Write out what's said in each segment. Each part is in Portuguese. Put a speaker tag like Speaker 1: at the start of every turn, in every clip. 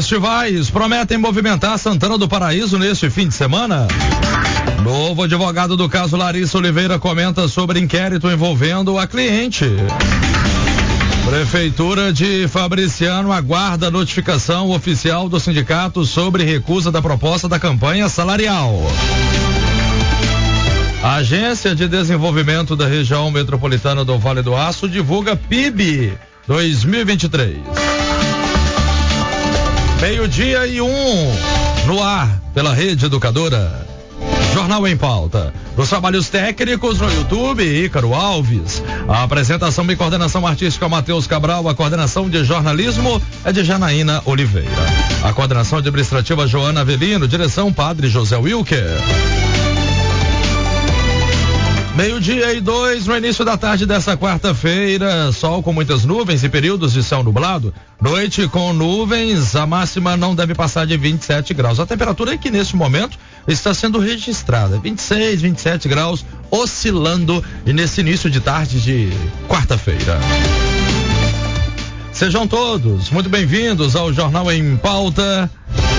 Speaker 1: Festivais prometem movimentar Santana do Paraíso neste fim de semana. Novo advogado do caso Larissa Oliveira comenta sobre inquérito envolvendo a cliente. Prefeitura de Fabriciano aguarda notificação oficial do sindicato sobre recusa da proposta da campanha salarial. A Agência de Desenvolvimento da Região Metropolitana do Vale do Aço divulga PIB 2023. 12:01 no ar pela Rede Educadora. Jornal em Pauta. Os trabalhos técnicos no YouTube, Ícaro Alves. A apresentação e coordenação artística Matheus Cabral. A coordenação de jornalismo é de Janaína Oliveira. A coordenação administrativa Joana Avelino. Direção Padre José Wilker. 12:02 no início da tarde dessa quarta-feira, sol com muitas nuvens e períodos de céu nublado. Noite com nuvens, a máxima não deve passar de 27 graus. A temperatura que neste momento está sendo registrada, 26, 27 graus, oscilando e nesse início de tarde de quarta-feira. Sejam todos muito bem-vindos ao Jornal em Pauta.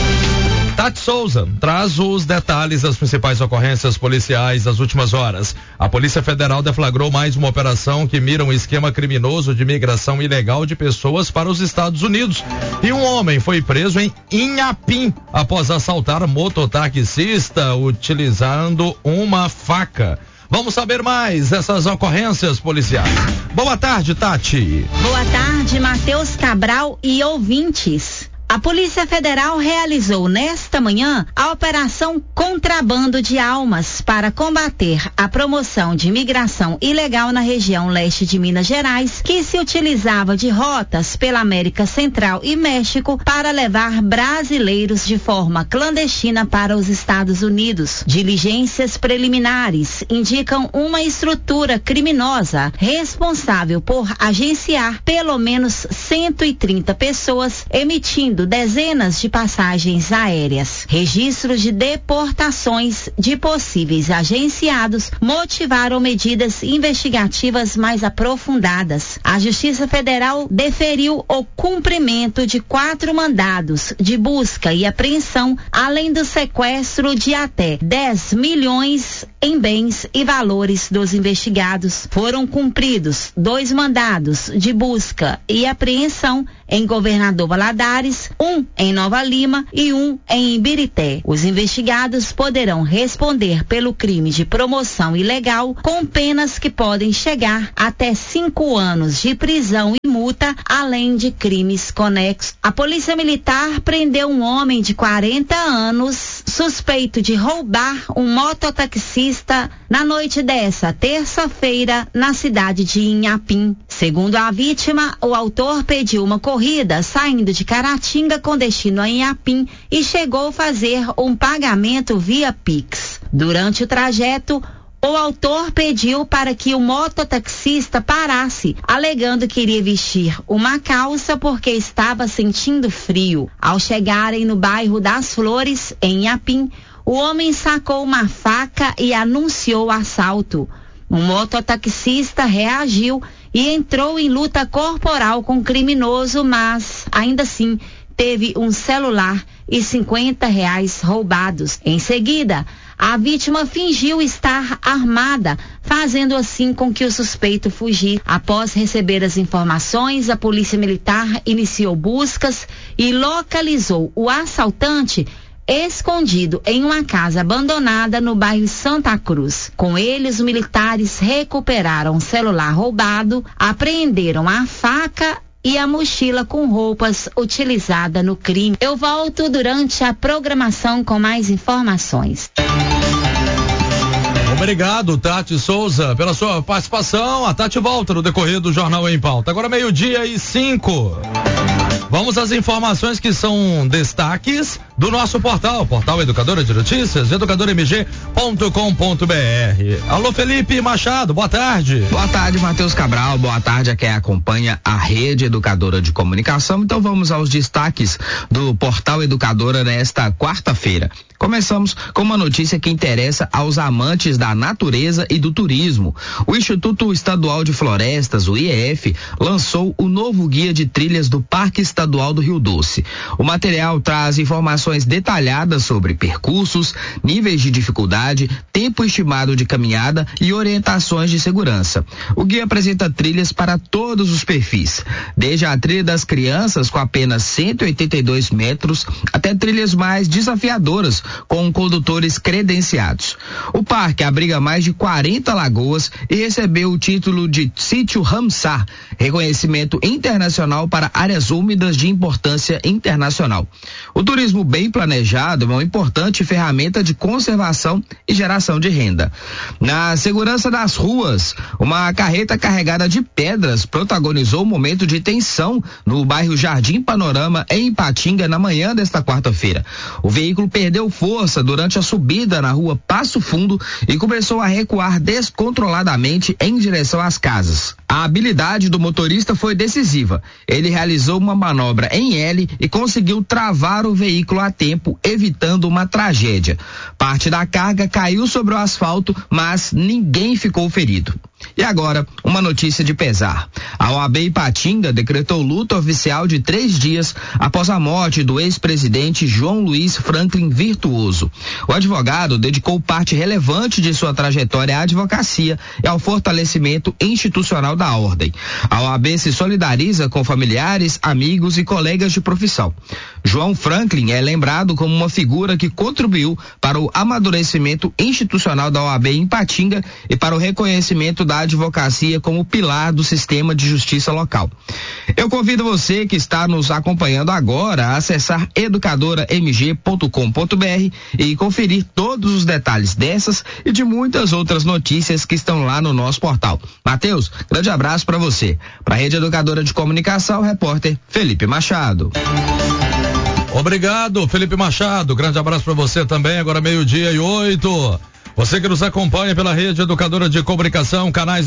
Speaker 1: Tati Souza traz os detalhes das principais ocorrências policiais das últimas horas. A Polícia Federal deflagrou mais uma operação que mira um esquema criminoso de migração ilegal de pessoas para os Estados Unidos. E um homem foi preso em Inhapim após assaltar mototaxista utilizando uma faca. Vamos saber mais dessas ocorrências policiais. Boa tarde, Tati.
Speaker 2: Boa tarde, Matheus Cabral e ouvintes. A Polícia Federal realizou nesta manhã a Operação Contrabando de Almas para combater a promoção de imigração ilegal na região leste de Minas Gerais, que se utilizava de rotas pela América Central e México para levar brasileiros de forma clandestina para os Estados Unidos. Diligências preliminares indicam uma estrutura criminosa responsável por agenciar pelo menos 130 pessoas, emitindo dezenas de passagens aéreas. Registros de deportações de possíveis agenciados motivaram medidas investigativas mais aprofundadas. A Justiça Federal deferiu o cumprimento de 4 mandados de busca e apreensão, além do sequestro de até 10 milhões em bens e valores dos investigados. Foram cumpridos 2 mandados de busca e apreensão em Governador Valadares, um em Nova Lima e um em Ibirité. Os investigados poderão responder pelo crime de promoção ilegal com penas que podem chegar até 5 anos de prisão e multa, além de crimes conexos. A Polícia Militar prendeu um homem de 40 anos suspeito de roubar um mototaxista na noite dessa terça-feira na cidade de Inhapim. Segundo a vítima, o autor pediu uma corrida saindo de Caratinga com destino a Inhapim e chegou a fazer um pagamento via Pix. Durante o trajeto, o autor pediu para que o mototaxista parasse, alegando que iria vestir uma calça porque estava sentindo frio. Ao chegarem no bairro das Flores, em Inhapim, o homem sacou uma faca e anunciou o assalto. O mototaxista reagiu e entrou em luta corporal com o criminoso, mas, ainda assim, teve um celular e R$50 roubados. Em seguida, a vítima fingiu estar armada, fazendo assim com que o suspeito fugisse. Após receber as informações, a Polícia Militar iniciou buscas e localizou o assaltante escondido em uma casa abandonada no bairro Santa Cruz. Com ele, os militares recuperaram o celular roubado, apreenderam a faca e a mochila com roupas utilizada no crime. Eu volto durante a programação com mais informações.
Speaker 1: Obrigado, Tati Souza, pela sua participação. A Tati volta no decorrer do Jornal em Pauta. Agora 12:05. Vamos às informações que são destaques do nosso portal Educadora de Notícias, educadormg.com.br. Alô, Felipe Machado, boa tarde.
Speaker 3: Boa tarde, Matheus Cabral, boa tarde a quem acompanha a Rede Educadora de Comunicação. Então vamos aos destaques do portal Educadora nesta quarta-feira. Começamos com uma notícia que interessa aos amantes da natureza e do turismo. O Instituto Estadual de Florestas, o IEF, lançou o novo guia de trilhas do Parque Estadual do Rio Doce. O material traz informações detalhadas sobre percursos, níveis de dificuldade, tempo estimado de caminhada e orientações de segurança. O guia apresenta trilhas para todos os perfis, desde a trilha das crianças com apenas 182 metros até trilhas mais desafiadoras com condutores credenciados. O parque abriga mais de 40 lagoas e recebeu o título de Sítio Ramsar, reconhecimento internacional para áreas úmidas de importância internacional. O turismo bem planejado é uma importante ferramenta de conservação e geração de renda. Na segurança das ruas, uma carreta carregada de pedras protagonizou um momento de tensão no bairro Jardim Panorama, em Ipatinga, na manhã desta quarta-feira. O veículo perdeu força durante a subida na rua Passo Fundo e começou a recuar descontroladamente em direção às casas. A habilidade do motorista foi decisiva. Ele realizou uma manobra em L e conseguiu travar o veículo a tempo, evitando uma tragédia. Parte da carga caiu sobre o asfalto, mas ninguém ficou ferido. E agora, uma notícia de pesar. A OAB Ipatinga decretou luto oficial de 3 dias após a morte do ex-presidente João Luiz Franklin Virtuoso. O advogado dedicou parte relevante de sua trajetória à advocacia e ao fortalecimento institucional da ordem. A OAB se solidariza com familiares, amigos e colegas de profissão. João Franklin é lembrado como uma figura que contribuiu para o amadurecimento institucional da OAB em Ipatinga e para o reconhecimento da advocacia como pilar do sistema de justiça local. Eu convido você que está nos acompanhando agora a acessar educadoramg.com.br e conferir todos os detalhes dessas e de muitas outras notícias que estão lá no nosso portal. Matheus, grande abraço para você. Para a Rede Educadora de Comunicação, repórter Felipe Machado.
Speaker 1: Obrigado, Felipe Machado. Grande abraço para você também. Agora 12:08. Você que nos acompanha pela Rede Educadora de Comunicação, canais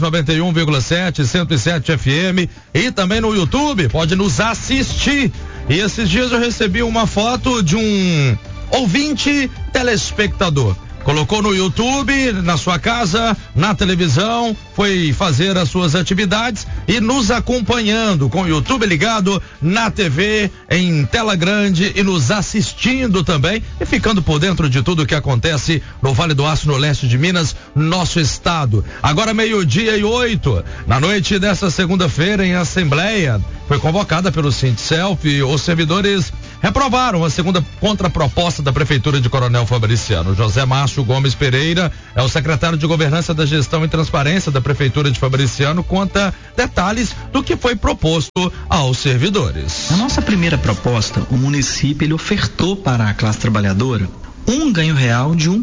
Speaker 1: 91,7, 107 FM e também no YouTube, pode nos assistir. E esses dias eu recebi uma foto de um ouvinte telespectador. Colocou no YouTube, na sua casa, na televisão, foi fazer as suas atividades e nos acompanhando com o YouTube ligado, na TV, em tela grande e nos assistindo também e ficando por dentro de tudo que acontece no Vale do Aço, no leste de Minas, nosso estado. Agora 12:08, na noite dessa segunda-feira em assembleia, foi convocada pelo Sindself e os servidores reprovaram a segunda contraproposta da Prefeitura de Coronel Fabriciano. José Márcio Gomes Pereira é o secretário de Governança da Gestão e Transparência da Prefeitura de Fabriciano, conta detalhes do que foi proposto aos servidores.
Speaker 4: Na nossa primeira proposta, o município ele ofertou para a classe trabalhadora um ganho real de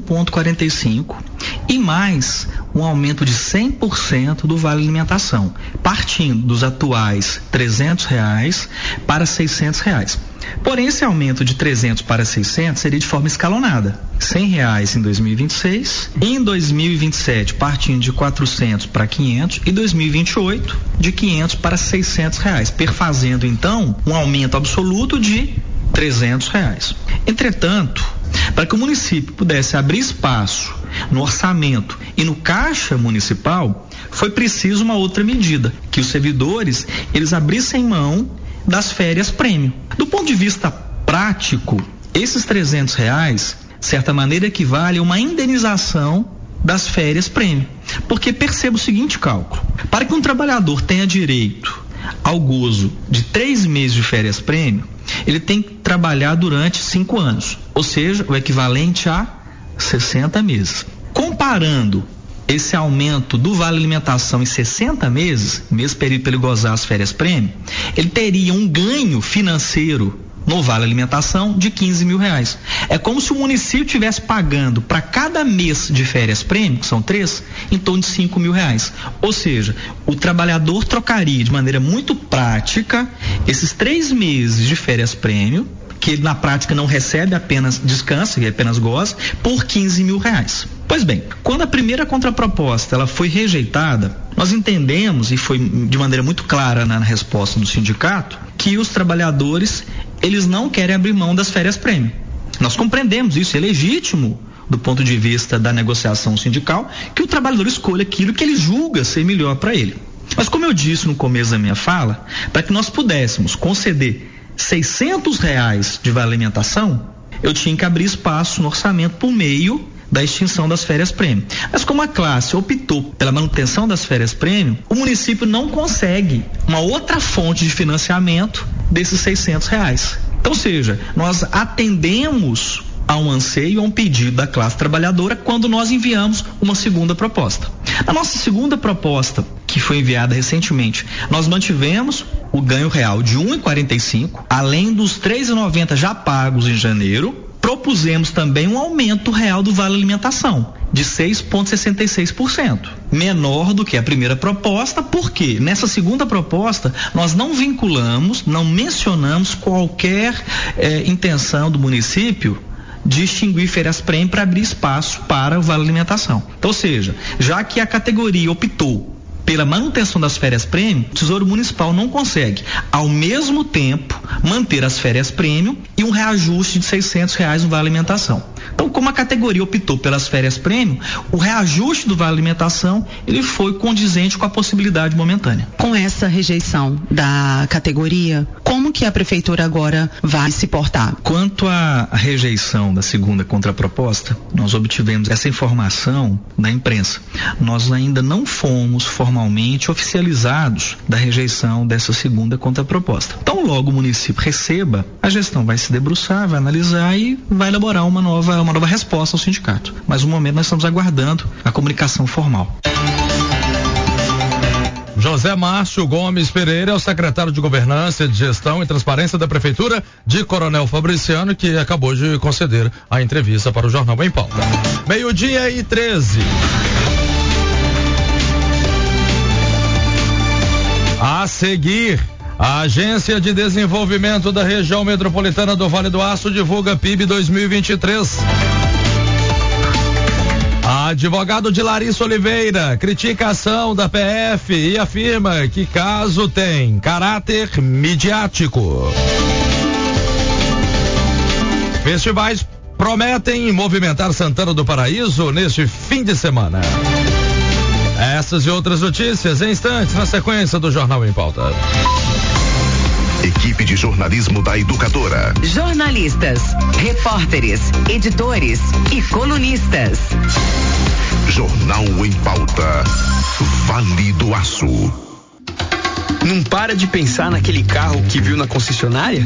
Speaker 4: 1,45 e mais um aumento de 100% do Vale Alimentação, partindo dos atuais R$300 para R$600. Porém, esse aumento de 300 para 600 seria de forma escalonada. R$100 em 2026, em 2027 partindo de 400 para 500 e 2028 de 500 para R$600, perfazendo então um aumento absoluto de R$300. Entretanto, para que o município pudesse abrir espaço no orçamento e no caixa municipal, foi preciso uma outra medida, que os servidores eles abrissem mão das férias prêmio. Do ponto de vista prático, esses R$300, de certa maneira, equivale a uma indenização das férias prêmio. Porque perceba o seguinte cálculo: para que um trabalhador tenha direito ao gozo de 3 meses de férias prêmio, ele tem que trabalhar durante 5 anos, ou seja, o equivalente a 60 meses. Comparando esse aumento do Vale Alimentação em 60 meses, mesmo período para ele gozar as férias prêmio, ele teria um ganho financeiro no Vale Alimentação de R$15 mil. É como se o município estivesse pagando para cada mês de férias prêmio, que são 3, em torno de R$5 mil. Ou seja, o trabalhador trocaria de maneira muito prática esses 3 meses de férias prêmio que ele na prática não recebe, apenas descansa e apenas goza, por R$15 mil. Pois bem, quando a primeira contraproposta ela foi rejeitada, nós entendemos, e foi de maneira muito clara na resposta do sindicato, que os trabalhadores eles não querem abrir mão das férias-prêmio. Nós compreendemos isso, é legítimo do ponto de vista da negociação sindical, que o trabalhador escolha aquilo que ele julga ser melhor para ele. Mas como eu disse no começo da minha fala, para que nós pudéssemos conceder R$600 de vale alimentação, eu tinha que abrir espaço no orçamento por meio da extinção das férias-prêmio. Mas como a classe optou pela manutenção das férias-prêmio, o município não consegue uma outra fonte de financiamento desses R$600. Então, ou seja, nós atendemos a um anseio, a um pedido da classe trabalhadora quando nós enviamos uma segunda proposta. Na nossa segunda proposta, que foi enviada recentemente, nós mantivemos o ganho real de R$1,45, além dos R$3,90 já pagos em janeiro. Propusemos também um aumento real do vale alimentação de 6,66%, menor do que a primeira proposta, porque nessa segunda proposta nós não vinculamos, não mencionamos qualquer intenção do município de extinguir férias-prêmio para abrir espaço para o vale alimentação. Então, ou seja, já que a categoria optou pela manutenção das férias-prêmio, o Tesouro Municipal não consegue, ao mesmo tempo, manter as férias-prêmio e um reajuste de R$600 no vale alimentação. Então, como a categoria optou pelas férias-prêmio, o reajuste do vale alimentação ele foi condizente com a possibilidade momentânea.
Speaker 5: Com essa rejeição da categoria, como que a prefeitura agora vai se portar?
Speaker 4: Quanto à rejeição da segunda contraproposta, nós obtivemos essa informação da imprensa. Nós ainda não fomos formalmente oficializados da rejeição dessa segunda contraproposta. Então, logo o município receba, a gestão vai se debruçar, vai analisar e vai elaborar uma nova resposta ao sindicato. Mas no momento nós estamos aguardando a comunicação formal.
Speaker 1: José Márcio Gomes Pereira é o secretário de Governança, de Gestão e Transparência da Prefeitura de Coronel Fabriciano, que acabou de conceder a entrevista para o Jornal em Pauta. 12:13. A seguir, a Agência de Desenvolvimento da Região Metropolitana do Vale do Aço divulga PIB 2023. Advogado de Larissa Oliveira critica a ação da PF e afirma que caso tem caráter midiático. Festivais prometem movimentar Santana do Paraíso neste fim de semana. Essas e outras notícias em instantes na sequência do Jornal em Pauta.
Speaker 6: Equipe de jornalismo da Educadora.
Speaker 7: Jornalistas, repórteres, editores e colunistas.
Speaker 6: Jornal em Pauta. Vale do Aço.
Speaker 8: Não para de pensar naquele carro que viu na concessionária?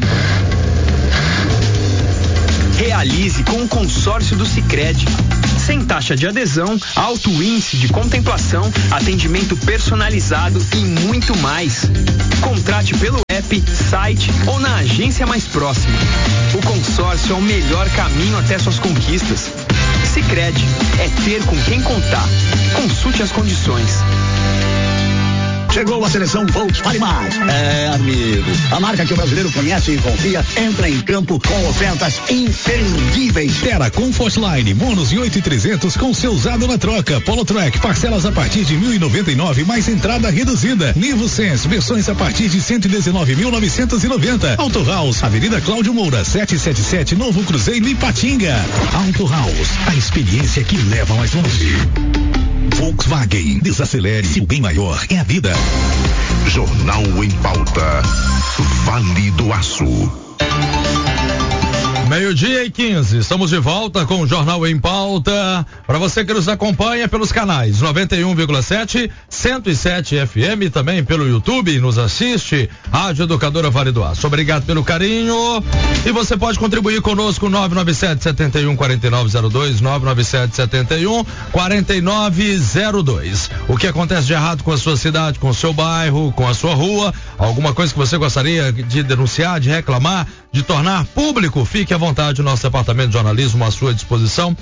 Speaker 8: Realize com o consórcio do Sicredi. Sem taxa de adesão, alto índice de contemplação, atendimento personalizado e muito mais. Contrate pelo app, site ou na agência mais próxima. O consórcio é o melhor caminho até suas conquistas. Sicredi é ter com quem contar. Consulte as condições.
Speaker 9: Chegou a seleção Volkswagen Mais. É, amigo, a marca que o brasileiro conhece e confia entra em campo com ofertas imperdíveis.
Speaker 10: Terra Comfortline, bônus de 8.300 com seu usado na troca. Polo Track, parcelas a partir de 1.099 mais entrada reduzida. Nivo Sense, versões a partir de 119.990. Auto House, Avenida Cláudio Moura, 777, Novo Cruzeiro, Ipatinga. Auto House, a experiência que leva mais longe. Volkswagen, desacelere, se o bem maior é a vida.
Speaker 6: Jornal em Pauta. Vale do Aço.
Speaker 1: 12:15, estamos de volta com o Jornal em Pauta. Para você que nos acompanha pelos canais 91,7, 107 FM, também pelo YouTube, nos assiste, Rádio Educadora Vale do Aço. Obrigado pelo carinho. E você pode contribuir conosco 997-71-4902, 997-71-4902. O que acontece de errado com a sua cidade, com o seu bairro, com a sua rua? Alguma coisa que você gostaria de denunciar, de reclamar, de tornar público, fique à vontade, o nosso departamento de jornalismo à sua disposição,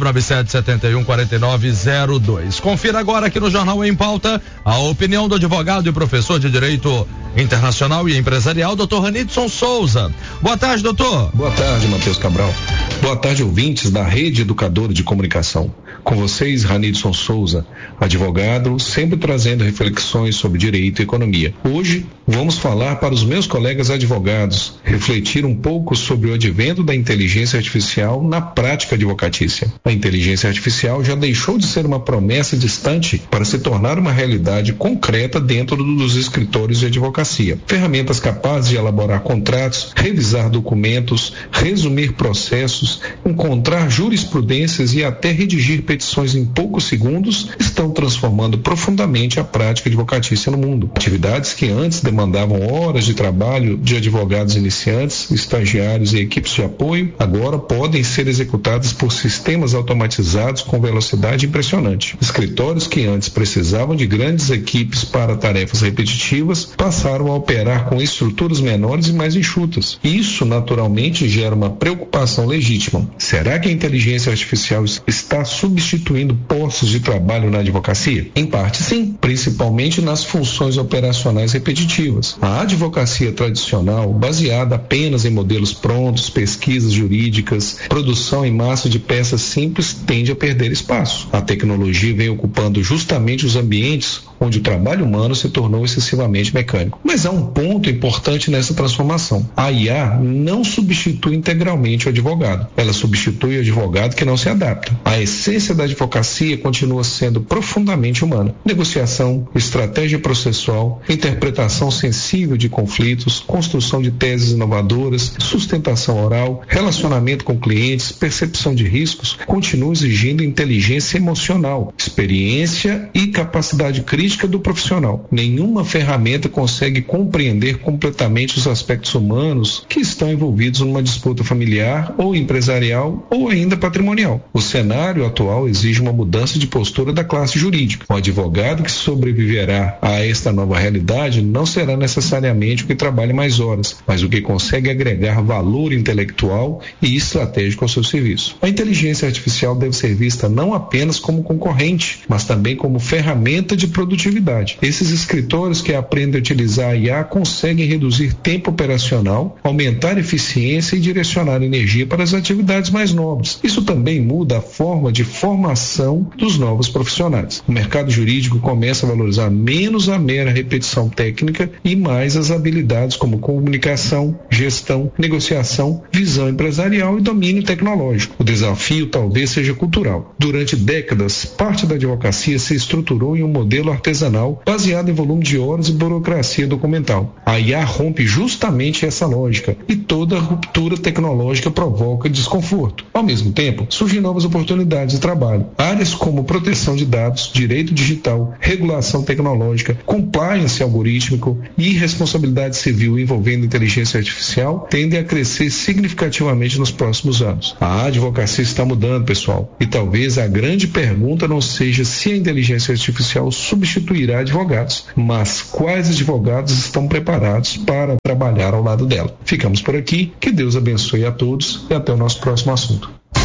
Speaker 1: 997-714902. Confira agora aqui no Jornal em Pauta a opinião do advogado e professor de Direito Internacional e Empresarial, Dr. Ranidson Souza. Boa tarde, doutor.
Speaker 11: Boa tarde, Matheus Cabral. Boa tarde, ouvintes da Rede Educadora de Comunicação. Com vocês, Ranidson Souza, advogado, sempre trazendo reflexões sobre direito e economia. Hoje, vamos falar para os meus colegas advogados, refletir um pouco sobre o advento da inteligência artificial na prática advocatícia. A inteligência artificial já deixou de ser uma promessa distante para se tornar uma realidade concreta dentro dos escritórios de advocacia. Ferramentas capazes de elaborar contratos, revisar documentos, resumir processos, encontrar jurisprudências e até redigir petições em poucos segundos estão transformando profundamente a prática advocatícia no mundo. Atividades que antes demandavam horas de trabalho de advogados iniciantes, estagiários e equipes de apoio, agora podem ser executadas por sistemas automatizados com velocidade impressionante. Escritórios que antes precisavam de grandes equipes para tarefas repetitivas passaram a operar com estruturas menores e mais enxutas. Isso, naturalmente, gera uma preocupação legítima. Será que a inteligência artificial está substituindo postos de trabalho na advocacia? Em parte, sim, principalmente nas funções operacionais repetitivas. A advocacia tradicional, baseada apenas em modelos prontos, pesquisas jurídicas, produção em massa de peças simples, tende a perder espaço. A tecnologia vem ocupando justamente os ambientes onde o trabalho humano se tornou excessivamente mecânico. Mas há um ponto importante nessa transformação. A IA não substitui integralmente o advogado. Ela substitui o advogado que não se adapta. A essência da advocacia continua sendo profundamente humana. Negociação, estratégia processual, interpretação sensível de conflitos, construção de teses inovadoras, sustentação oral, relacionamento com clientes, percepção de riscos, continuam exigindo inteligência emocional, experiência e capacidade crítica do profissional. Nenhuma ferramenta consegue compreender completamente os aspectos humanos que estão envolvidos numa disputa familiar ou empresarial ou ainda patrimonial. O cenário atual exige uma mudança de postura da classe jurídica. O advogado que sobreviverá a esta nova realidade não será necessariamente o que trabalhe mais horas, mas o que consegue agregar valor intelectual e estratégico ao seu serviço. A inteligência artificial deve ser vista não apenas como concorrente, mas também como ferramenta de produtividade. Esses escritórios que aprendem a utilizar a IA conseguem reduzir tempo operacional, aumentar a eficiência e direcionar energia para as atividades mais nobres. Isso também muda a forma de formação dos novos profissionais. O mercado jurídico começa a valorizar menos a mera repetição técnica e mais as habilidades como comunicação, gestão, negociação, visão empresarial e domínio tecnológico. O desafio talvez seja cultural. Durante décadas, parte da advocacia se estruturou em um modelo artesanal baseado em volume de horas e burocracia documental. A IA rompe justamente essa lógica e toda ruptura tecnológica provoca desconforto. Ao mesmo tempo, surgem novas oportunidades de trabalho. Áreas como proteção de dados, direito digital, regulação tecnológica, compliance algorítmico e responsabilidade civil envolvendo inteligência artificial tendem a crescer significativamente nos próximos anos. A advocacia está mudando, pessoal, e talvez a grande pergunta não seja se a inteligência artificial substituirá advogados, mas quais advogados estão preparados para trabalhar ao lado dela. Ficamos por aqui, que Deus abençoe a todos e até o nosso próximo assunto.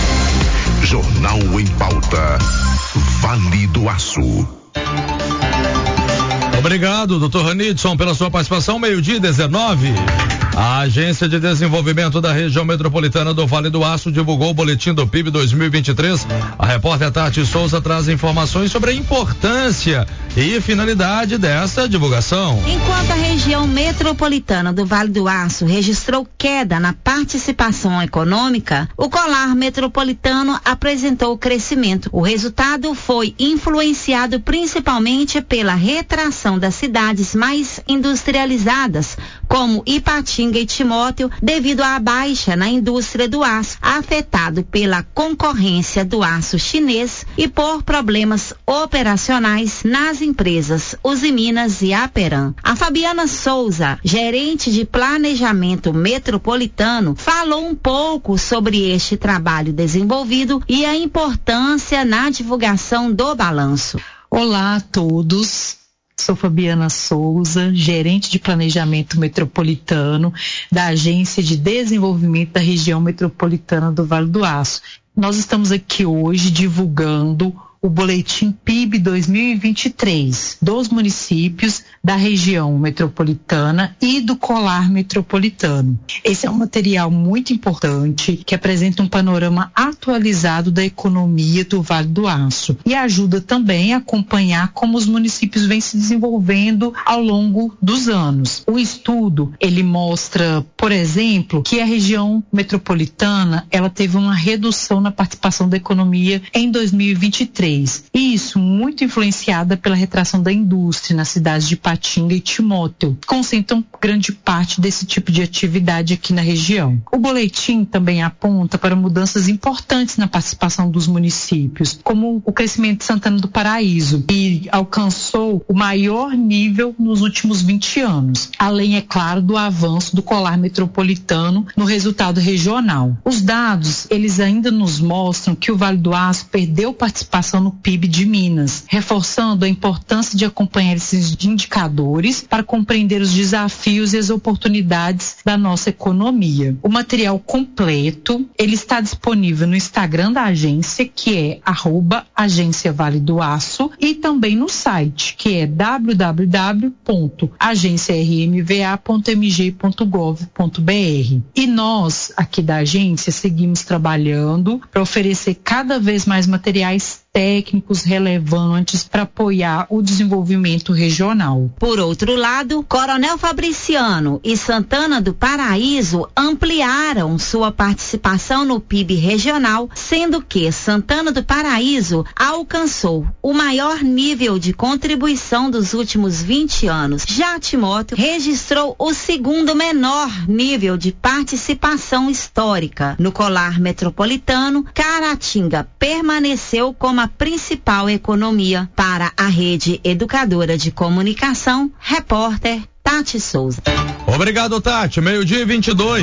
Speaker 6: Jornal em Pauta, Vale do Aço.
Speaker 1: Obrigado, doutor Ranidson, pela sua participação. 12:19. A Agência de Desenvolvimento da Região Metropolitana do Vale do Aço divulgou o boletim do PIB 2023. A repórter Tati Souza traz informações sobre a importância e finalidade dessa divulgação.
Speaker 2: Enquanto a região metropolitana do Vale do Aço registrou queda na participação econômica, o Colar Metropolitano apresentou crescimento. O resultado foi influenciado principalmente pela retração das cidades mais industrializadas, como Ipatinga e Timóteo, devido à baixa na indústria do aço, afetado pela concorrência do aço chinês e por problemas operacionais nas empresas Usiminas e Aperam. A Fabiana Souza, gerente de planejamento metropolitano, falou um pouco sobre este trabalho desenvolvido e a importância na divulgação do balanço.
Speaker 5: Olá a todos.
Speaker 12: Sou Fabiana Souza, gerente de planejamento metropolitano da Agência de Desenvolvimento da Região Metropolitana do Vale do Aço. Nós estamos aqui hoje divulgando o Boletim PIB 2023 dos municípios da região metropolitana e do colar metropolitano. Esse é um material muito importante que apresenta um panorama atualizado da economia do Vale do Aço e ajuda também a acompanhar como os municípios vêm se desenvolvendo ao longo dos anos. O estudo, ele mostra, por exemplo, que a região metropolitana, ela teve uma redução na participação da economia em 2023. E isso muito influenciada pela retração da indústria nas cidades de Patinga e Timóteo, que concentram grande parte desse tipo de atividade aqui na região. O boletim também aponta para mudanças importantes na participação dos municípios, como o crescimento de Santana do Paraíso, que alcançou o maior nível nos últimos 20 anos, além, é claro, do avanço do colar metropolitano no resultado regional. Os dados, eles ainda nos mostram que o Vale do Aço perdeu participação no PIB de Minas, reforçando a importância de acompanhar esses indicadores para compreender os desafios e as oportunidades da nossa economia. O material completo, ele está disponível no Instagram da agência, que é @agência Vale do Aço, e também no site, que é www.agenciarmva.mg.gov.br. E nós, aqui da agência, seguimos trabalhando para oferecer cada vez mais materiais técnicos relevantes para apoiar o desenvolvimento regional.
Speaker 2: Por outro lado, Coronel Fabriciano e Santana do Paraíso ampliaram sua participação no PIB regional, sendo que Santana do Paraíso alcançou o maior nível de contribuição dos últimos 20 anos. Já Timóteo registrou o segundo menor nível de participação histórica. No colar metropolitano, Caratinga permaneceu como a principal economia. Para a Rede Educadora de Comunicação, repórter Tati Souza.
Speaker 1: Obrigado, Tati. 12:22.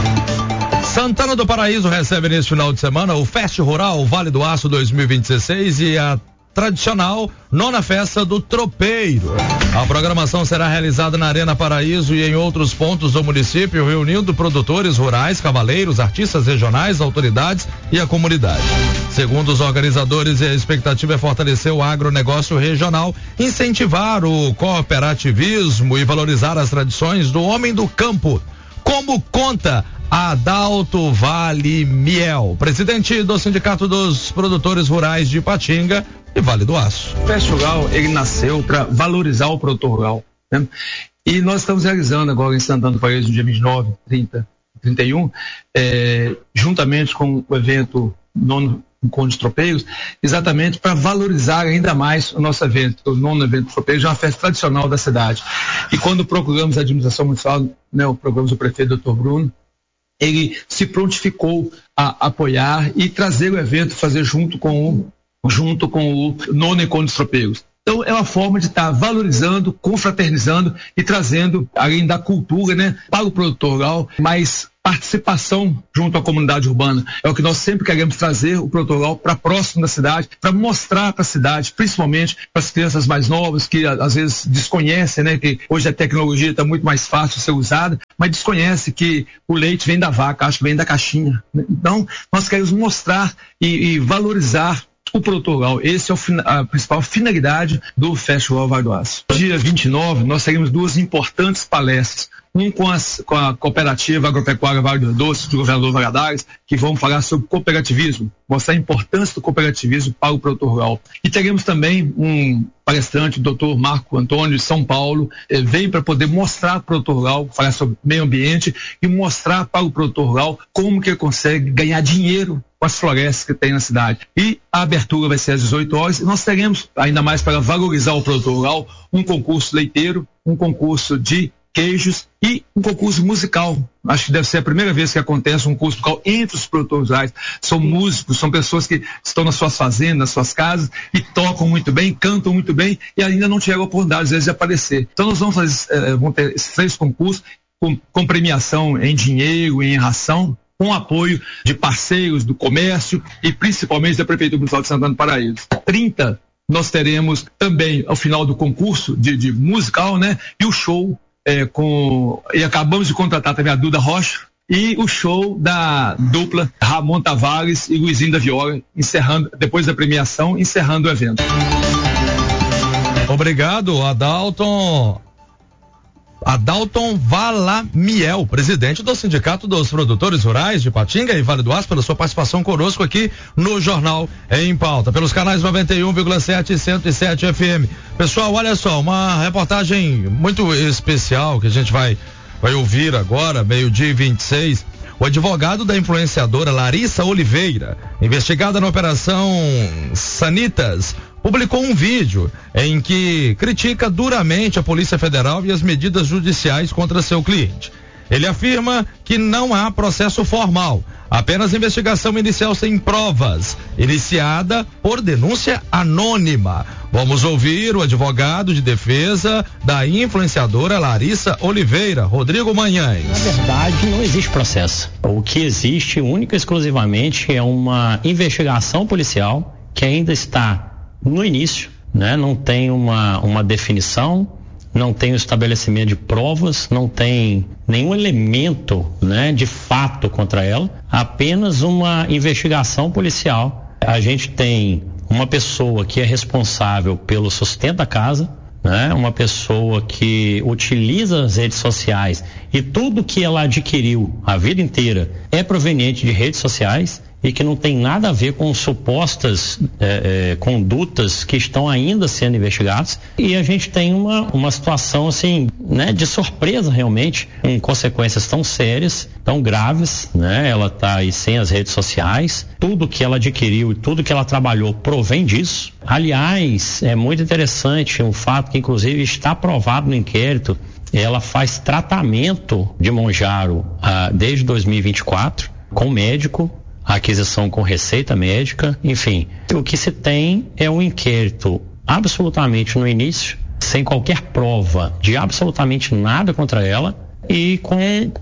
Speaker 1: Santana do Paraíso recebe neste final de semana o Fest Rural Vale do Aço 2026 e a tradicional nona festa do tropeiro. A programação será realizada na Arena Paraíso e em outros pontos do município, reunindo produtores rurais, cavaleiros, artistas regionais, autoridades e a comunidade. Segundo os organizadores, a expectativa é fortalecer o agronegócio regional, incentivar o cooperativismo e valorizar as tradições do homem do campo. Como conta Adalto Vale Miel, presidente do Sindicato dos Produtores Rurais de Patinga e Vale do Aço.
Speaker 13: O Fest Rural, ele nasceu para valorizar o produtor rural, né? E nós estamos realizando agora em Santana do Paraíso, no dia 29, 30, 31, juntamente com o evento nono Encontro de Tropeiros, exatamente para valorizar ainda mais o nosso evento. O nono evento de tropeiros é uma festa tradicional da cidade. E quando procuramos a administração municipal, né, procuramos o prefeito Dr. Bruno, ele se prontificou a apoiar e trazer o evento, fazer junto com o nono Encontro de Tropeiros. Então é uma forma de estar valorizando, confraternizando e trazendo, além da cultura, né, para o produtor rural, mais participação junto à comunidade urbana. É o que nós sempre queremos trazer, o produtor rural para próximo da cidade, para mostrar para a cidade, principalmente para as crianças mais novas que às vezes desconhecem, né, que hoje a tecnologia está muito mais fácil de ser usada, mas desconhece que o leite vem da vaca, acho que vem da caixinha. Então nós queremos mostrar e valorizar o produtor rural. Esse é a principal finalidade do Fest Rural Vale do Aço. Dia 29, nós teremos duas importantes palestras. Um com a cooperativa agropecuária Vale do Doce, do governador Valadares, que vão falar sobre cooperativismo, mostrar a importância do cooperativismo para o produtor rural. E teremos também um palestrante, o doutor Marco Antônio de São Paulo, vem para poder mostrar para o produtor rural, falar sobre meio ambiente e mostrar para o produtor rural como que ele consegue ganhar dinheiro com as florestas que tem na cidade. E a abertura vai ser às 18 horas e nós teremos, ainda mais para valorizar o produtor rural, um concurso leiteiro, um concurso de queijos e um concurso musical. Acho que deve ser a primeira vez que acontece um concurso musical entre os produtores rurais. São músicos, são pessoas que estão nas suas fazendas, nas suas casas e tocam muito bem, cantam muito bem e ainda não tiveram oportunidade, às vezes, de aparecer. Então nós vamos ter esses 3 concursos com premiação em dinheiro e em ração, com apoio de parceiros do comércio e principalmente da Prefeitura Municipal de Santana do Paraíso. 30 nós teremos também, ao final do concurso de musical, né? E o show e acabamos de contratar também a Duda Rocha, e o show da dupla Ramon Tavares e Luizinho da Viola, encerrando, depois da premiação, encerrando o evento.
Speaker 1: Obrigado, Adalton Valamiel, presidente do Sindicato dos Produtores Rurais de Patinga e Vale do Aço, pela sua participação conosco aqui no Jornal em Pauta, pelos canais 91,7 e 107 FM. Pessoal, olha só, uma reportagem muito especial que a gente vai ouvir agora, 12:26. O advogado da influenciadora Larissa Oliveira, investigada na Operação Sanitas, publicou um vídeo em que critica duramente a Polícia Federal e as medidas judiciais contra seu cliente. Ele afirma que não há processo formal, apenas investigação inicial sem provas, iniciada por denúncia anônima. Vamos ouvir o advogado de defesa da influenciadora Larissa Oliveira, Rodrigo Manhães.
Speaker 14: Na verdade, não existe processo. O que existe única e exclusivamente é uma investigação policial que ainda está no início, né? Não tem uma definição, não tem o estabelecimento de provas, não tem nenhum elemento, né, de fato contra ela, apenas uma investigação policial. A gente tem uma pessoa que é responsável pelo sustento da casa, né, uma pessoa que utiliza as redes sociais e tudo que ela adquiriu a vida inteira é proveniente de redes sociais e que não tem nada a ver com supostas condutas que estão ainda sendo investigadas. E a gente tem uma situação assim, né, de surpresa realmente, com consequências tão sérias, tão graves, né? Ela está aí sem as redes sociais, tudo que ela adquiriu e tudo que ela trabalhou provém disso. Aliás, é muito interessante um fato que inclusive está provado no inquérito. Ela faz tratamento de Monjaro desde 2024 com médico, aquisição com receita médica, enfim. O que se tem é um inquérito absolutamente no início, sem qualquer prova de absolutamente nada contra ela e com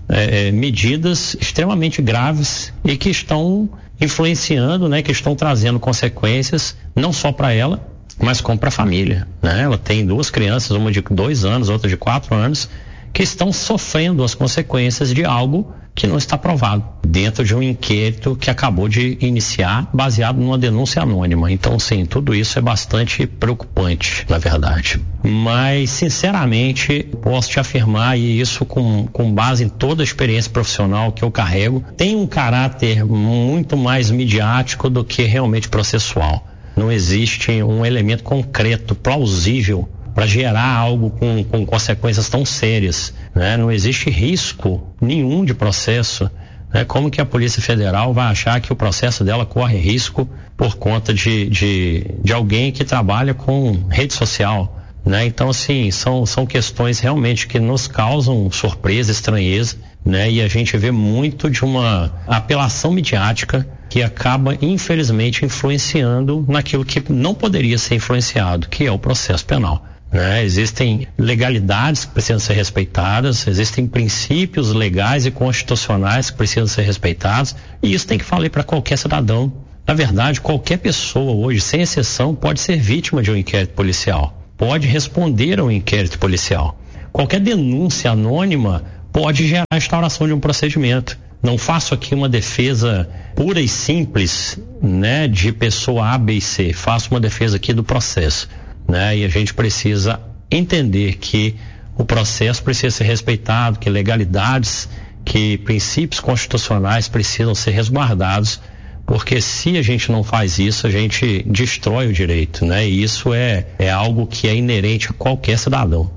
Speaker 14: medidas extremamente graves e que estão influenciando, né, que estão trazendo consequências não só para ela, mas como para a família, né? Ela tem 2 crianças, uma de 2 anos, outra de 4 anos, que estão sofrendo as consequências de algo que não está provado, dentro de um inquérito que acabou de iniciar, baseado numa denúncia anônima. Então, sim, tudo isso é bastante preocupante, na verdade. Mas, sinceramente, posso te afirmar, e isso com base em toda a experiência profissional que eu carrego, tem um caráter muito mais midiático do que realmente processual. Não existe um elemento concreto, plausível, para gerar algo com consequências tão sérias, né? Não existe risco nenhum de processo, né? Como que a Polícia Federal vai achar que o processo dela corre risco por conta de alguém que trabalha com rede social, né? Então, assim, são questões realmente que nos causam surpresa, estranheza, né? E a gente vê muito de uma apelação midiática que acaba, infelizmente, influenciando naquilo que não poderia ser influenciado, que é o processo penal. Né? Existem legalidades que precisam ser respeitadas, existem princípios legais e constitucionais que precisam ser respeitados, e isso tem que valer para qualquer cidadão. Na verdade, qualquer pessoa hoje, sem exceção, pode ser vítima de um inquérito policial, pode responder a um inquérito policial. Qualquer denúncia anônima pode gerar a instauração de um procedimento. Não faço aqui uma defesa pura e simples, né, de pessoa A, B e C, faço uma defesa aqui do processo. Né? E a gente precisa entender que o processo precisa ser respeitado, que legalidades, que princípios constitucionais precisam ser resguardados, porque se a gente não faz isso, a gente destrói o direito, né? E isso é algo que é inerente a qualquer cidadão.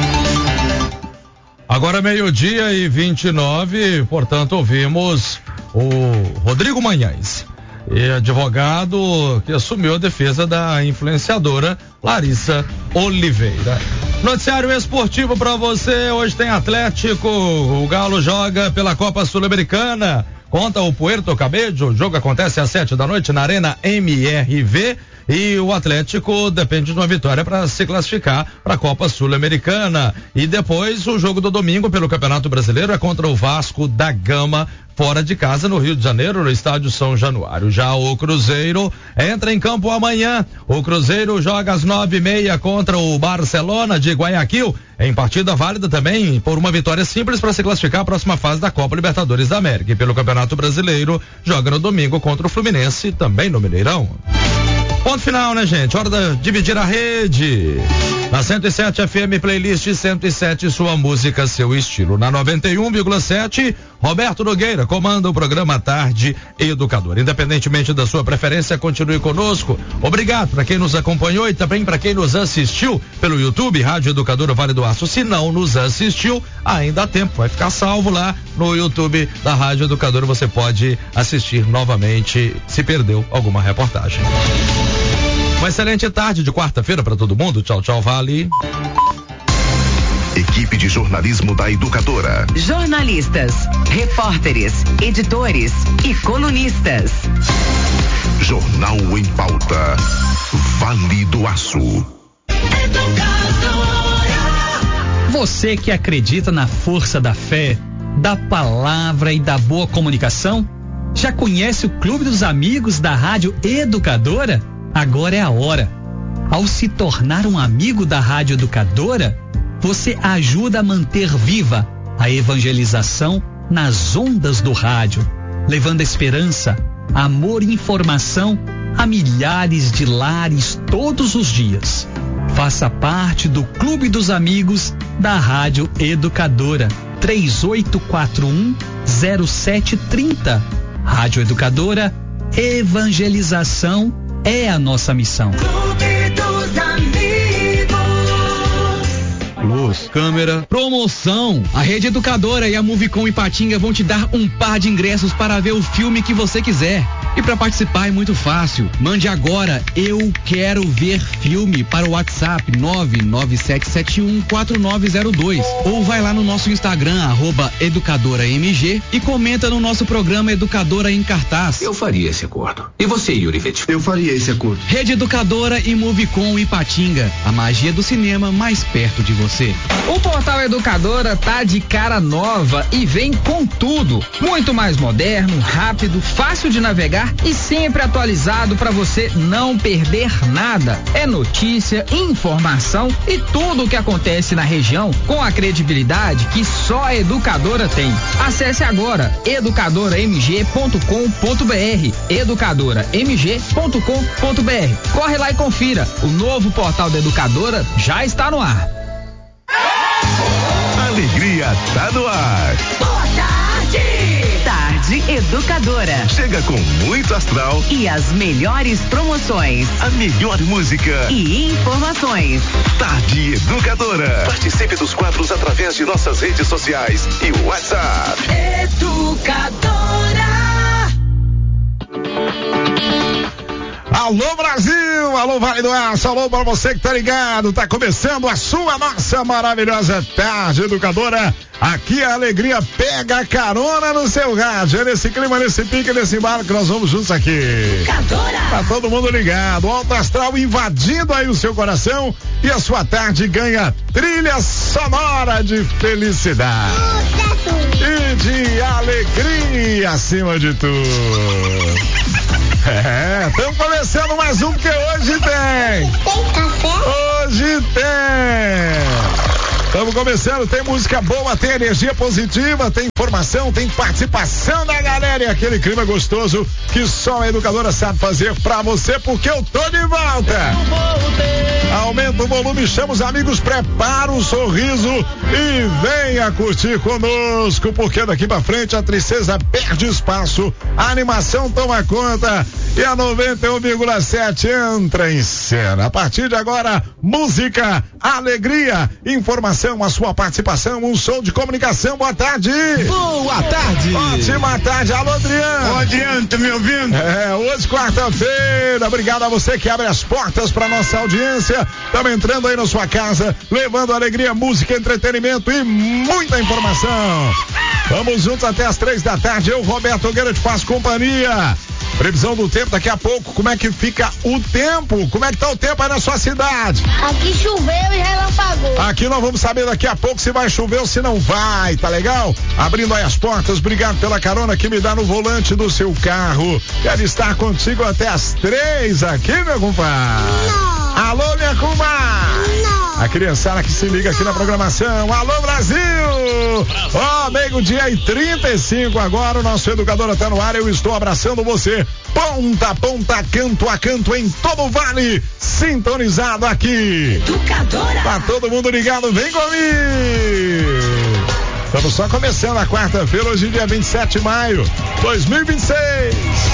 Speaker 1: Agora 12:29, portanto, ouvimos o Rodrigo Manhães, advogado que assumiu a defesa da influenciadora Larissa Oliveira. Noticiário esportivo para você. Hoje tem Atlético. O Galo joga pela Copa Sul-Americana contra o Puerto Cabello. O jogo acontece às 7 da noite na Arena MRV. e o Atlético depende de uma vitória para se classificar para a Copa Sul-Americana. E depois o jogo do domingo pelo Campeonato Brasileiro é contra o Vasco da Gama, fora de casa no Rio de Janeiro, no estádio São Januário. Já o Cruzeiro entra em campo amanhã. O Cruzeiro joga às 9:30 contra o Barcelona de Guayaquil, em partida válida também por uma vitória simples para se classificar à próxima fase da Copa Libertadores da América. E pelo Campeonato Brasileiro joga no domingo contra o Fluminense, também no Mineirão. Ponto final, né, gente? Hora de dividir a rede. Na 107 FM, playlist 107, sua música, seu estilo. Na 91,7, Roberto Nogueira comanda o programa Tarde Educadora. Independentemente da sua preferência, continue conosco. Obrigado para quem nos acompanhou e também para quem nos assistiu pelo YouTube, Rádio Educadora Vale do Aço. Se não nos assistiu, ainda há tempo, vai ficar salvo lá no YouTube da Rádio Educadora. Você pode assistir novamente se perdeu alguma reportagem. Uma excelente tarde de quarta-feira para todo mundo. Tchau, tchau, Vale.
Speaker 6: Equipe de jornalismo da Educadora.
Speaker 7: Jornalistas, repórteres, editores e colunistas.
Speaker 6: Jornal em Pauta. Vale do Aço.
Speaker 15: Você que acredita na força da fé, da palavra e da boa comunicação, já conhece o Clube dos Amigos da Rádio Educadora? Agora é a hora. Ao se tornar um amigo da Rádio Educadora, você ajuda a manter viva a evangelização nas ondas do rádio, levando esperança, amor e informação a milhares de lares todos os dias. Faça parte do Clube dos Amigos da Rádio Educadora. 3841-0730. Rádio Educadora, evangelização é a nossa missão.
Speaker 16: Clube dos Amigos.
Speaker 17: Luz, câmera, promoção. A Rede Educadora e a Movicom Ipatinga vão te dar um par de ingressos para ver o filme que você quiser. E para participar é muito fácil. Mande agora "Eu quero ver filme" para o WhatsApp 997714902 ou vai lá no nosso Instagram @educadoramg e comenta no nosso programa Educadora em Cartaz.
Speaker 18: Eu faria esse acordo. E você, Yuri Vettel?
Speaker 17: Eu faria esse acordo. Rede Educadora e Movicom Ipatinga. A magia do cinema mais perto de você.
Speaker 19: O portal Educadora tá de cara nova e vem com tudo. Muito mais moderno, rápido, fácil de navegar e sempre atualizado para você não perder nada. É notícia, informação e tudo o que acontece na região com a credibilidade que só a Educadora tem. Acesse agora educadoramg.com.br, educadoramg.com.br. Corre lá e confira. O novo portal da Educadora já está no ar.
Speaker 6: Alegria tá no ar.
Speaker 7: Boa tarde! Tarde Educadora.
Speaker 6: Chega com muito astral
Speaker 7: e as melhores promoções.
Speaker 6: A melhor música
Speaker 7: e informações.
Speaker 6: Tarde Educadora. Participe dos quadros através de nossas redes sociais e WhatsApp.
Speaker 16: Educadora.
Speaker 20: Alô Brasil, alô Vale do Aço, alô para você que tá ligado, tá começando a sua, nossa maravilhosa Tarde Educadora. Aqui a alegria pega carona no seu rádio, é nesse clima, nesse pique, nesse embalo que nós vamos juntos aqui.
Speaker 16: Educadora.
Speaker 20: Tá todo mundo ligado, o alto astral invadindo aí o seu coração e a sua tarde ganha trilha sonora de felicidade e de alegria acima de tudo. Estamos começando mais um, porque hoje tem. Hoje tem. Estamos começando, tem música boa, tem energia positiva, tem informação, tem participação da galera e aquele clima gostoso que só a Educadora sabe fazer pra você, porque eu tô de volta. Aumenta o volume, chama os amigos, prepara o sorriso e venha curtir conosco, porque daqui pra frente a tristeza perde espaço, a animação toma conta e a 91,7 entra em cena. A partir de agora, música, alegria, informação, a sua participação, um show de comunicação. Boa tarde.
Speaker 17: Boa tarde.
Speaker 20: Ótima tarde. Alô, Adriano.
Speaker 17: Adriano, tá me ouvindo?
Speaker 20: Hoje quarta-feira. Obrigado a você que abre as portas para nossa audiência. Estamos entrando aí na sua casa, levando alegria, música, entretenimento e muita informação. Vamos juntos até as 3 da tarde. Eu, Roberto Nogueira, te faço companhia. Previsão do tempo daqui a pouco, como é que fica o tempo? Como é que tá o tempo aí na sua cidade?
Speaker 16: Aqui choveu e relampagou.
Speaker 20: Aqui nós vamos saber daqui a pouco se vai chover ou se não vai, tá legal? Abrindo aí as portas, obrigado pela carona que me dá no volante do seu carro. Quero estar contigo até as 3 aqui, meu compadre. Não. Alô, minha comadre. Não. A criançada que se liga aqui na programação. Alô, Brasil! Ó, meio-dia e 35 agora, o nosso Educadora tá no ar, eu estou abraçando você, ponta a ponta, canto a canto, em todo o Vale, sintonizado aqui.
Speaker 16: Educadora!
Speaker 20: Tá todo mundo ligado, vem comigo! Estamos só começando a quarta-feira, hoje dia 27 de maio, 2026.